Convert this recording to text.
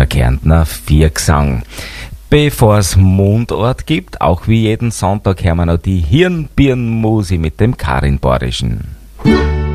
der Kärntner Viergesang. Bevor es Mundart gibt, auch wie jeden Sonntag hören wir noch die Hirnbirnmusi mit dem Karin Borischen.